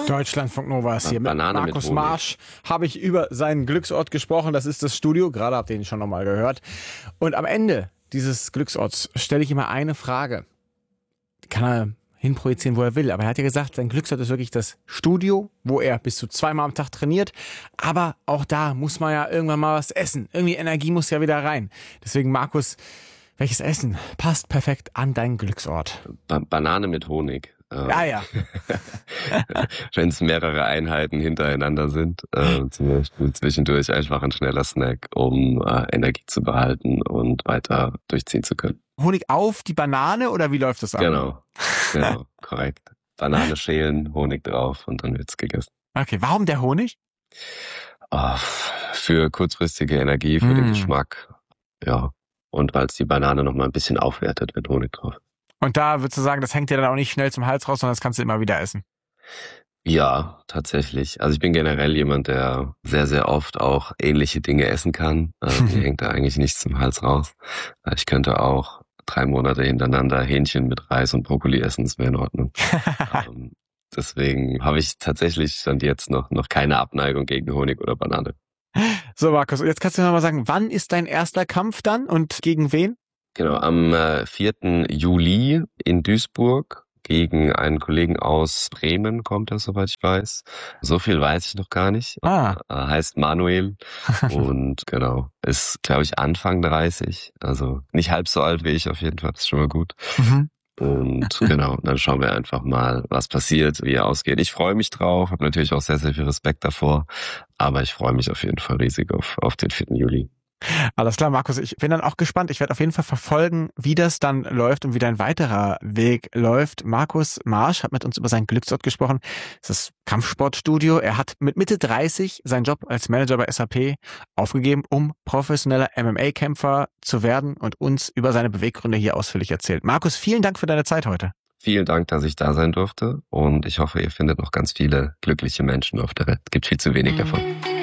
Deutschlandfunk Nova ist hier. Mit Banane mit Markus Honig. Marsch habe ich über seinen Glücksort gesprochen. Das ist das Studio. Gerade habt ihr ihn schon nochmal gehört. Und am Ende dieses Glücksorts stelle ich immer eine Frage. Die kann er hinprojizieren, wo er will. Aber er hat ja gesagt, sein Glücksort ist wirklich das Studio, wo er bis zu 2-mal am Tag trainiert. Aber auch da muss man ja irgendwann mal was essen. Irgendwie Energie muss ja wieder rein. Deswegen, Markus, welches Essen passt perfekt an deinen Glücksort? Banane mit Honig. Ja. Wenn es mehrere Einheiten hintereinander sind, zum Beispiel zwischendurch einfach ein schneller Snack, um Energie zu behalten und weiter durchziehen zu können. Honig auf die Banane oder wie läuft das ab? Genau, korrekt. Banane schälen, Honig drauf und dann wird's gegessen. Okay, warum der Honig? Für kurzfristige Energie, für den Geschmack, ja. Und weil es die Banane noch mal ein bisschen aufwertet, mit Honig drauf. Und da würdest du sagen, das hängt dir dann auch nicht schnell zum Hals raus, sondern das kannst du immer wieder essen. Ja, tatsächlich. Also ich bin generell jemand, der sehr, sehr oft auch ähnliche Dinge essen kann. Mir hängt da eigentlich nichts zum Hals raus. Ich könnte auch 3 Monate hintereinander Hähnchen mit Reis und Brokkoli essen, das wäre in Ordnung. Deswegen habe ich tatsächlich stand jetzt noch keine Abneigung gegen Honig oder Banane. So, Markus, jetzt kannst du mir mal sagen, wann ist dein erster Kampf dann und gegen wen? Genau, am 4. Juli in Duisburg gegen einen Kollegen aus Bremen kommt er, soweit ich weiß. So viel weiß ich noch gar nicht. Heißt Manuel und genau, ist, glaube ich, Anfang 30. Also nicht halb so alt wie ich auf jeden Fall, das ist schon mal gut. Und genau, dann schauen wir einfach mal, was passiert, wie er ausgeht. Ich freue mich drauf, habe natürlich auch sehr, sehr viel Respekt davor, aber ich freue mich auf jeden Fall riesig auf den 4. Juli. Alles klar, Markus, ich bin dann auch gespannt. Ich werde auf jeden Fall verfolgen, wie das dann läuft und wie dein weiterer Weg läuft. Markus Marsch hat mit uns über seinen Glücksort gesprochen. Das ist das Kampfsportstudio. Er hat mit Mitte 30 seinen Job als Manager bei SAP aufgegeben, um professioneller MMA-Kämpfer zu werden und uns über seine Beweggründe hier ausführlich erzählt. Markus, vielen Dank für deine Zeit heute. Vielen Dank, dass ich da sein durfte und ich hoffe, ihr findet noch ganz viele glückliche Menschen auf der Welt. Es gibt viel zu wenig davon.